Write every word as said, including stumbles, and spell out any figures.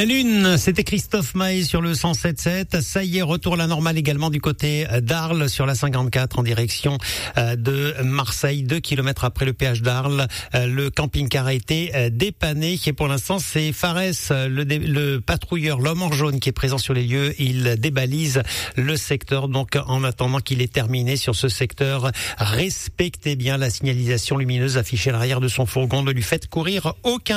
la Lune, c'était Christophe Maé sur le cent sept sept. Ça y est, retour à la normale également du côté d'Arles sur la cinquante-quatre en direction de Marseille. Deux kilomètres après le péage d'Arles, le camping-car a été dépanné. Et pour l'instant, c'est Fares, le, dé, le patrouilleur, l'homme en jaune qui est présent sur les lieux. Il débalise le secteur. Donc, en attendant qu'il est terminé sur ce secteur, respectez bien la signalisation lumineuse affichée à l'arrière de son fourgon. Ne lui faites courir aucun